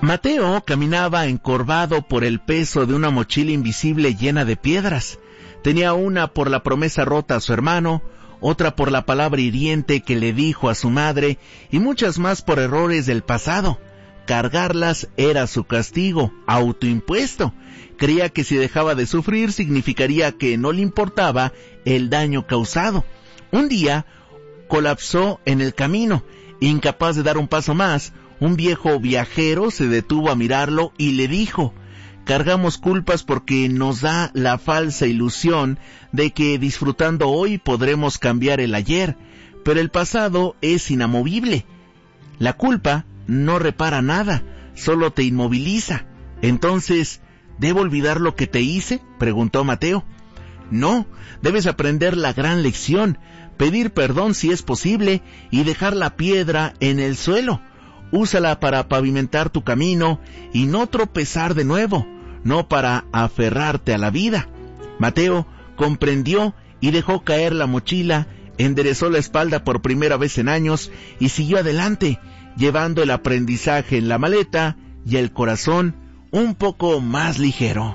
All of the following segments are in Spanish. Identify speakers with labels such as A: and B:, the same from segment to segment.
A: Mateo caminaba encorvado por el peso de una mochila invisible llena de piedras. Tenía una por la promesa rota a su hermano, otra por la palabra hiriente que le dijo a su madre y muchas más por errores del pasado. Cargarlas era su castigo, autoimpuesto. Creía que si dejaba de sufrir significaría que no le importaba el daño causado. Un día colapsó en el camino, incapaz de dar un paso más. Un viejo viajero se detuvo a mirarlo y le dijo: cargamos culpas porque nos da la falsa ilusión de que disfrutando hoy podremos cambiar el ayer, pero el pasado es inamovible. La culpa no repara nada, solo te inmoviliza. Entonces, ¿debo olvidar lo que te hice?, preguntó Mateo. No, debes aprender la gran lección, pedir perdón si es posible y dejar la piedra en el suelo. Úsala para pavimentar tu camino y no tropezar de nuevo, no para aferrarte a la vida. Mateo comprendió y dejó caer la mochila, enderezó la espalda por primera vez en años y siguió adelante, llevando el aprendizaje en la maleta y el corazón un poco más ligero.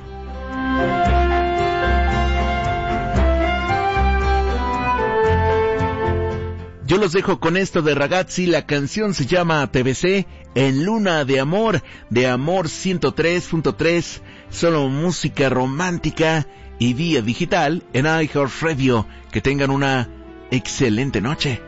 A: Yo los dejo con esto de Ragazzi. La canción se llama TBC, En Luna de Amor 103.3, solo música romántica y vía digital en iHeartRadio. Que tengan una excelente noche.